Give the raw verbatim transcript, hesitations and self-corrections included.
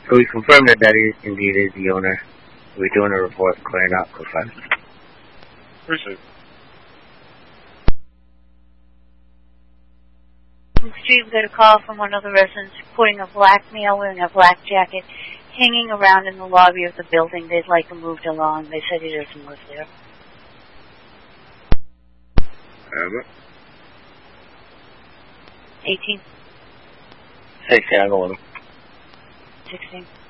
So we confirm that that is indeed is the owner. We're doing a report, clearing out profile. Appreciate it. On the street, we got a call from one of the residents reporting a black male wearing a black jacket hanging around in the lobby of the building. They'd like him moved along. They said he doesn't live there. Abbott. eighteen. sixteen, I'll go with him. sixteen.